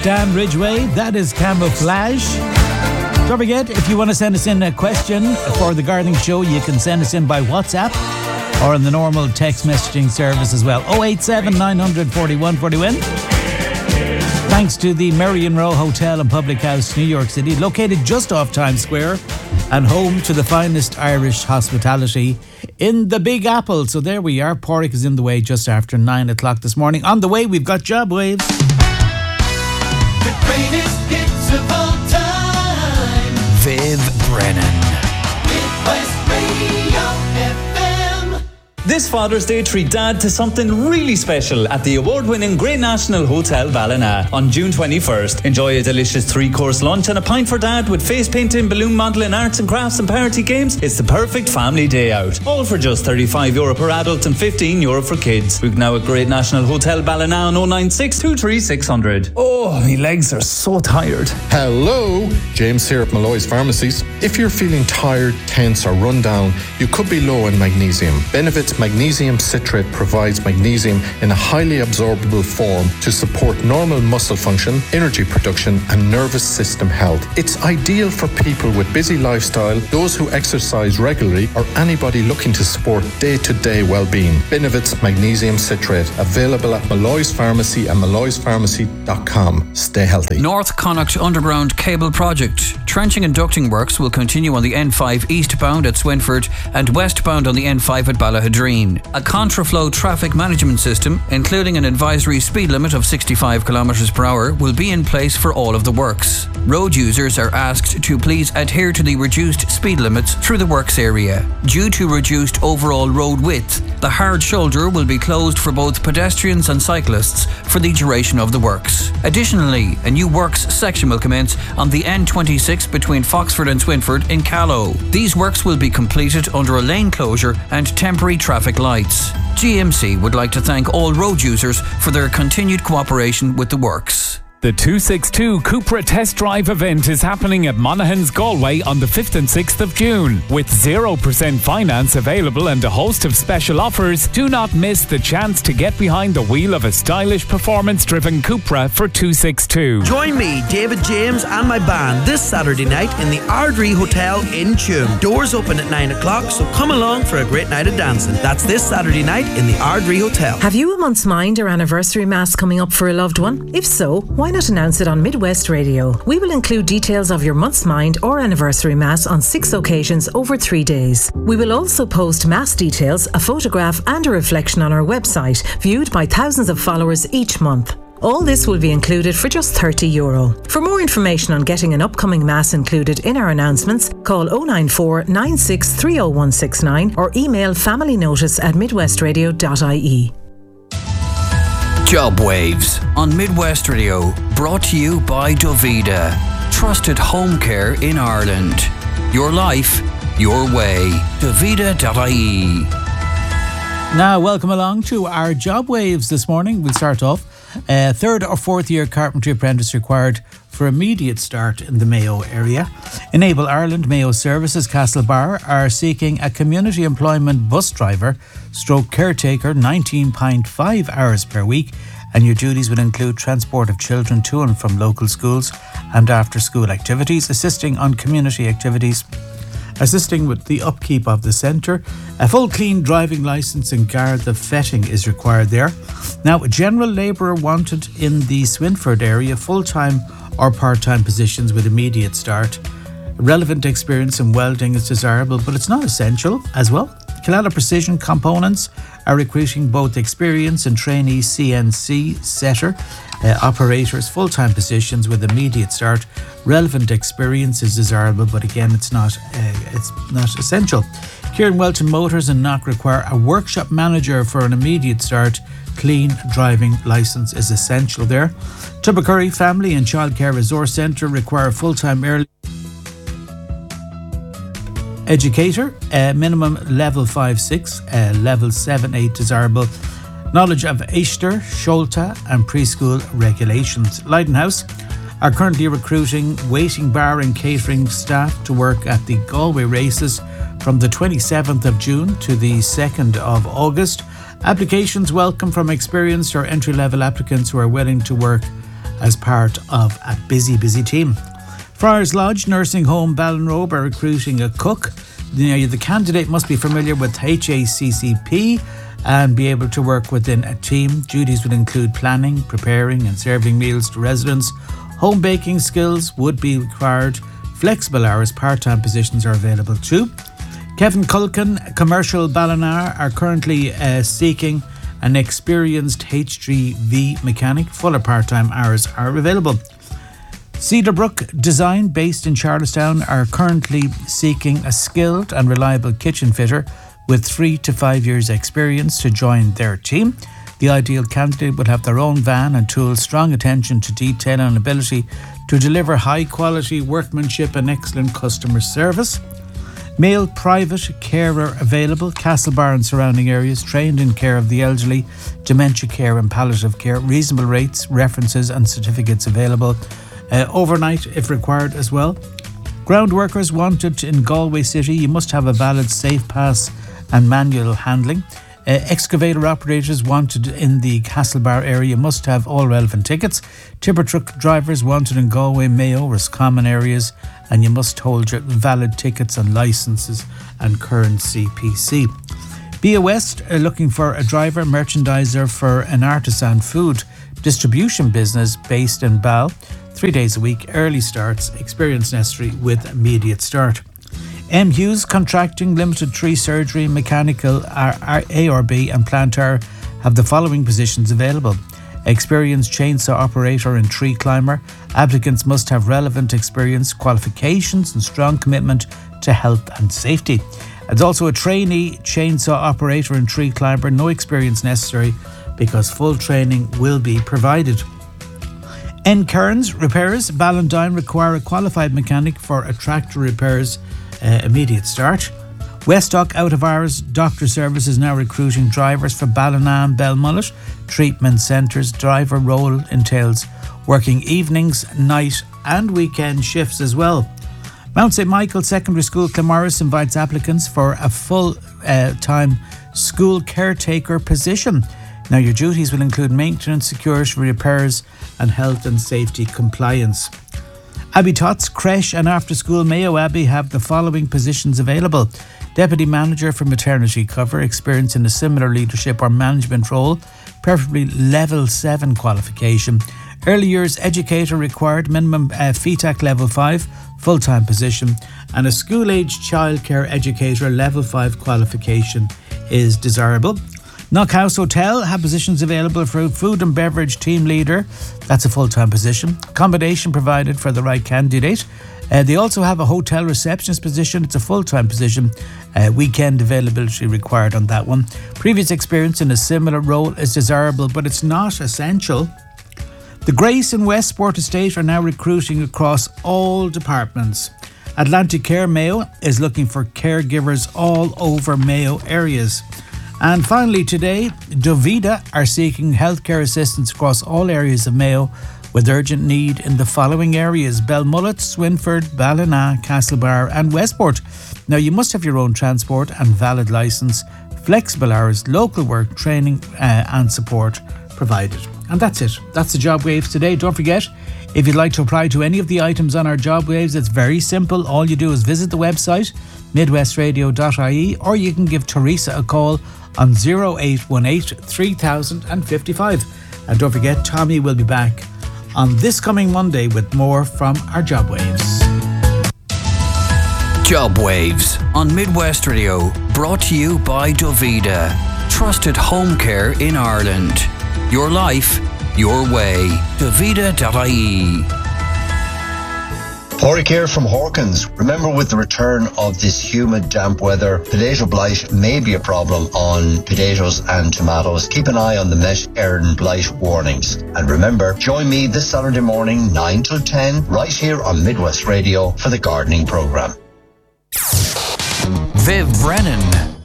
Dan Ridgway. That is Camouflage. Don't forget, if you want to send us in a question for the Gardening Show, you can send us in by WhatsApp or in the normal text messaging service as well. 087 900 4141. Thanks to the Merrion Row Hotel and Public House, New York City, located just off Times Square and home to the finest Irish hospitality in the Big Apple. So there we are. Porrick is in the way just after 9 o'clock this morning. On the way, we've got Job Waves. The greatest hits of all time. Viv Brennan. Midwest Radio FM. This Father's Day, treat Dad to something really special at the award-winning Great National Hotel Ballina on June 21st. Enjoy a delicious 3-course lunch and a pint for Dad with face painting, balloon modelling, arts and crafts and party games. It's the perfect family day out. All for just €35 per adult and €15 for kids. Book now at Great National Hotel Ballina on 096 23 600. Oh, my legs are so tired. Hello, James here at Malloy's Pharmacies. If you're feeling tired, tense or run down, you could be low in magnesium. Benefits Magnesium Citrate provides magnesium in a highly absorbable form to support normal muscle function, energy production and nervous system health. It's ideal for people with busy lifestyle, those who exercise regularly or anybody looking to support day-to-day well-being. Benefits Magnesium Citrate, available at Malloy's Pharmacy and malloyspharmacy.com. Stay healthy. North Connacht Underground Cable Project. Trenching and ducting works will continue on the N5 eastbound at Swinford and westbound on the N5 at Ballahadreen. A contraflow traffic management system, including an advisory speed limit of 65 km per hour, will be in place for all of the works. Road users are asked to please adhere to the reduced speed limits through the works area. Due to reduced overall road width, the hard shoulder will be closed for both pedestrians and cyclists for the duration of the works. Additionally, a new works section will commence on the N26 between Foxford and Swinford in Callow. These works will be completed under a lane closure and temporary traffic lights. GMC would like to thank all road users for their continued cooperation with the works. The 262 Cupra Test Drive event is happening at Monaghan's Galway on the 5th and 6th of June. With 0% finance available and a host of special offers, do not miss the chance to get behind the wheel of a stylish, performance-driven Cupra for 262. Join me, David James and my band this Saturday night in the Ardrey Hotel in Tuam. Doors open at 9 o'clock, so come along for a great night of dancing. That's this Saturday night in the Ardrey Hotel. Have you a month's mind or anniversary mass coming up for a loved one? If so, why not announce it on Midwest Radio? We will include details of your month's mind or anniversary mass on 6 occasions over 3 days. We will also post mass details, a photograph and a reflection on our website, viewed by thousands of followers each month. All this will be included for just €30. For more information on getting an upcoming mass included in our announcements, call 094 96 30169 or email familynotice@midwestradio.ie. Job Waves on Midwest Radio, brought to you by Dovida, trusted home care in Ireland. Your life, your way. Dovida.ie. Now, welcome along to our Job Waves this morning. We'll start off. 3rd or 4th year carpentry apprentice required for immediate start in the Mayo area. Enable Ireland Mayo Services Castlebar are seeking a community employment bus driver / caretaker, 19.5 hours per week, and your duties would include transport of children to and from local schools and after school activities, assisting on community activities, assisting with the upkeep of the centre. A full clean driving licence and Garda vetting is required there. Now, a general labourer wanted in the Swinford area, full-time or part-time positions with immediate start. Relevant experience in welding is desirable, but it's not essential as well. Killala Precision Components are recruiting both experienced and trainee CNC setter operators, full-time positions with immediate start. Relevant experience is desirable, but again, it's not essential. Kieran Welton Motors and Knock require a workshop manager for an immediate start. Clean driving licence is essential there. Tubbercurry Family and Childcare Resource Centre require full-time early educator, minimum level 5-6, level 7-8 desirable. Knowledge of Easter, Sholta and preschool regulations. Lightenhouse are currently recruiting waiting bar and catering staff to work at the Galway races from the 27th of June to the 2nd of August. Applications welcome from experienced or entry-level applicants who are willing to work as part of a busy team. Friars Lodge Nursing Home Ballinrobe are recruiting a cook. The candidate must be familiar with HACCP and be able to work within a team. Duties would include planning, preparing and serving meals to residents. Home baking skills would be required. Flexible hours, part-time positions are available too. Kevin Culkin, Commercial Ballina, are currently seeking an experienced HGV mechanic. Full or part-time hours are available. Cedarbrook Design, based in Charlestown, are currently seeking a skilled and reliable kitchen fitter with 3 to 5 years experience to join their team. The ideal candidate would have their own van and tools, strong attention to detail and ability to deliver high quality workmanship and excellent customer service. Male private carer available, Castlebar and surrounding areas, trained in care of the elderly, dementia care and palliative care. Reasonable rates, references and certificates available. Overnight if required as well. Ground workers wanted in Galway City. You must have a valid safe pass and manual handling. Excavator operators wanted in the Castlebar area must have all relevant tickets. Tipper truck drivers wanted in Galway, Mayo, Roscommon areas, and you must hold your valid tickets and licences and current CPC. Bia West are looking for a driver merchandiser for an artisan food distribution business based in Bal. 3 days a week, early starts, experience necessary with immediate start. M. Hughes Contracting Limited, tree surgery, mechanical, ARB and planter have the following positions available. Experienced chainsaw operator and tree climber. Applicants must have relevant experience, qualifications and strong commitment to health and safety. There's also a trainee chainsaw operator and tree climber, no experience necessary because full training will be provided. N. Kearns Repairs, Ballandine require a qualified mechanic for a tractor repairs, immediate start. Westdock out of hours doctor services now recruiting drivers for Ballina, Belmullet treatment centres. Driver role entails working evenings, night and weekend shifts as well. Mount St. Michael Secondary School Claremorris invites applicants for a full-time school caretaker position. Now your duties will include maintenance, security, repairs and health and safety compliance. Abbey Tots Creche and After School Mayo Abbey have the following positions available. Deputy Manager for Maternity Cover, experience in a similar leadership or management role, preferably level 7 qualification. Early years educator required, minimum FETAC level 5, full-time position, and a school-age childcare educator level 5 qualification is desirable. Knockhouse Hotel have positions available for food and beverage team leader. That's a full-time position. Accommodation provided for the right candidate. They also have a hotel receptionist position. It's a full-time position. Weekend availability required on that one. Previous experience in a similar role is desirable, but it's not essential. The Grace and Westport Estate are now recruiting across all departments. Atlantic Care Mayo is looking for caregivers all over Mayo areas. And finally today, Dovida are seeking healthcare assistance across all areas of Mayo with urgent need in the following areas: Belmullet, Swinford, Ballina, Castlebar and Westport. Now you must have your own transport and valid licence, flexible hours, local work, training and support provided. And that's it. That's the Job Waves today. Don't forget, if you'd like to apply to any of the items on our Job Waves, it's very simple. All you do is visit the website, midwestradio.ie, or you can give Teresa a call on 0818 3055. And don't forget, Tommy will be back on this coming Monday with more from our Job Waves. Job Waves on Midwest Radio, brought to you by Dovida, trusted home care in Ireland. Your life, your way. Dovida.ie. Porrick here from Hawkins. Remember, with the return of this humid, damp weather, potato blight may be a problem on potatoes and tomatoes. Keep an eye on the Met Éireann blight warnings. And remember, join me this Saturday morning, 9 till 10, right here on Midwest Radio for the gardening programme. Viv Brennan.